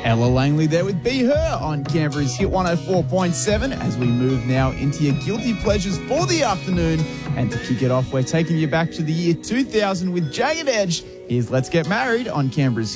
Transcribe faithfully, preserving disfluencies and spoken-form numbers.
Ella Langley there with Be Her on Canberra's Hit one oh four point seven as we move now into your guilty pleasures for the afternoon. And to kick it off, we're taking you back to the year two thousand with Jagged Edge. Here's Let's Get Married on Canberra's